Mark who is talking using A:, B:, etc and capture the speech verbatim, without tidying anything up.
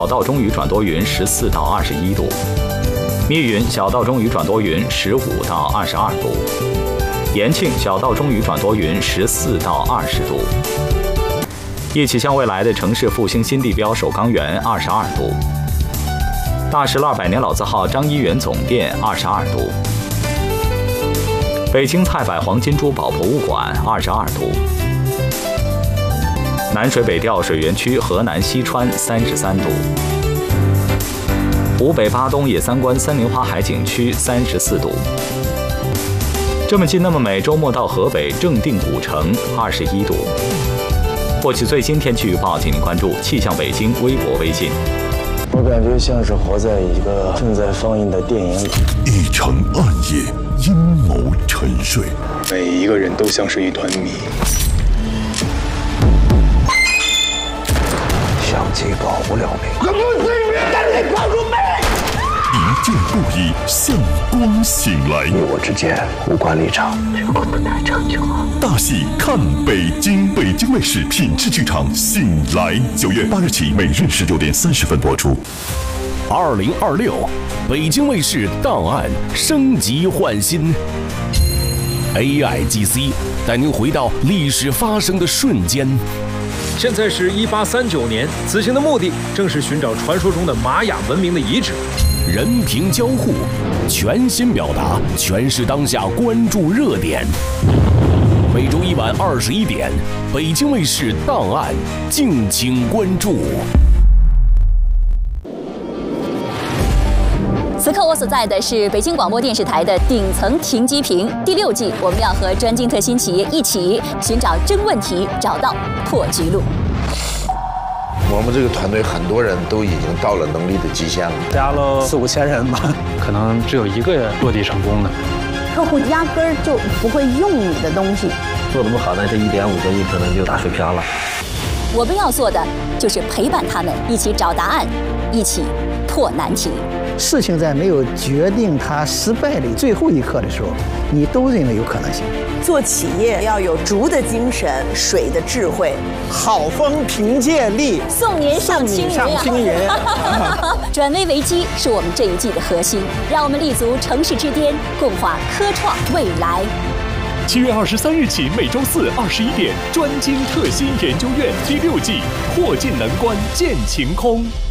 A: 小到中雨转多云十四到二十一度，密云小到中雨转多云十五到二十二度，延庆小到中雨转多云十四到二十度。一起向未来的城市复兴新地标首钢园二十二度，大石栏百年老字号张一元总店二十二度，北京菜百黄金珠宝博物馆二十二度。南水北调水源区河南西川三十三度，湖北巴东野三关森林花海景区三十四度。这么近那么美，周末到河北正定古城二十一度。获取最新天气预报，请您关注气象北京微博、微信。
B: 我感觉像是活在一个正在放映的电影里。
C: 一城暗夜，阴谋沉睡，
D: 每一个人都像是一团谜。
B: 相机保不了命，
C: 一见不已，向光醒来。
B: 你我之间无关立场，只有不能长久。
C: 大戏看北京，北京卫视品质剧场《醒来》，九月八日起，每日十九点三十分播出。
E: 二零二六，北京卫视档案升级换新 ，A I G C 带您回到历史发生的瞬间。
F: 现在是一八三九年，此行的目的正是寻找传说中的玛雅文明的遗址。
E: 人平交互，全新表达，诠释当下关注热点。每周一晚二十一点，北京卫视档案，敬请关注。
G: 此刻我所在的是北京广播电视台的顶层停机坪第六季，我们要和专精特新企业一起寻找真问题，找到破局路。
H: 我们这个团队很多人都已经到了能力的极限了，
B: 加了四五千人吧，
I: 可能只有一个落地成功的。
J: 客户压根儿就不会用你的东西，
B: 做得不好，那这一点五个亿可能就打水漂了。
G: 我们要做的就是陪伴他们一起找答案，一起破难题。
K: 事情在没有决定它失败的最后一刻的时候，你都认为有可能性。
L: 做企业要有竹的精神，水的智慧，
K: 好风凭借力，
G: 送您上青云。
K: 上青云。
G: 转危为机是我们这一季的核心，让我们立足城市之巅，共话科创未来。
M: 七月二十三日起，每周四二十一点，专精特新研究院第六季，破镜难关见晴空。